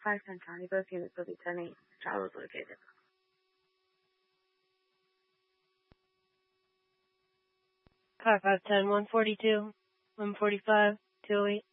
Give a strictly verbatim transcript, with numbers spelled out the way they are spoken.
five ten County, both units will be ten eight. Child is located. Car five ten, one forty-two, one forty-five, two oh eight.